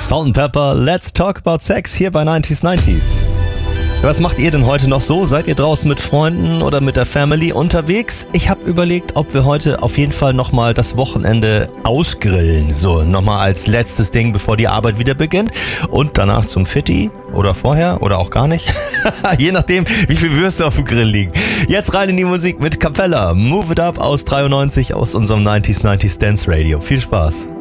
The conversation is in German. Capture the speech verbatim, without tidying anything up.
Salt and Pepper, Let's Talk About Sex hier bei neunzig neunzig. Was macht ihr denn heute noch so? Seid ihr draußen mit Freunden oder mit der Family unterwegs? Ich habe überlegt, ob wir heute auf jeden Fall nochmal das Wochenende ausgrillen. So, nochmal als letztes Ding, bevor die Arbeit wieder beginnt. Und danach zum Fitti oder vorher oder auch gar nicht. Je nachdem, wie viel Würste auf dem Grill liegen. Jetzt rein in die Musik mit Capella. Move It Up aus dreiundneunzig aus unserem neunzig neunzig Dance Radio. Viel Spaß.